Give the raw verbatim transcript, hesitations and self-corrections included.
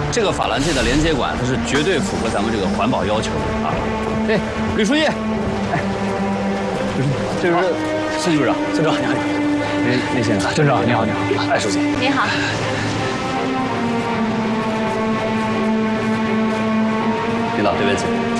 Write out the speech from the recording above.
这个法兰线的连接管，它是绝对符合咱们这个环保要求的啊。哎，吕书记，哎，吕书记，这是孙局长，孙长，你好，哎，那先生， 村长你好，你好， 哎，书记， 你好。 领导，这位请。